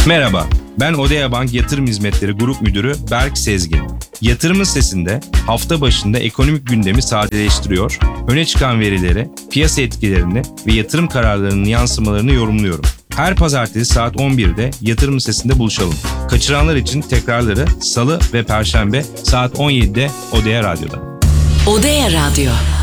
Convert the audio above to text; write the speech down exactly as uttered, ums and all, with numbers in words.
Merhaba, ben Odea Bank Yatırım Hizmetleri Grup Müdürü Berk Sezgin. Yatırım Sitesi'nde hafta başında ekonomik gündemi sadeleştiriyor, öne çıkan verileri, piyasa etkilerini ve yatırım kararlarının yansımalarını yorumluyorum. Her pazartesi saat on birde Yatırım Sitesi'nde buluşalım. Kaçıranlar için tekrarları Salı ve Perşembe saat on yedide Odea Radyo'da. Odea Radyo.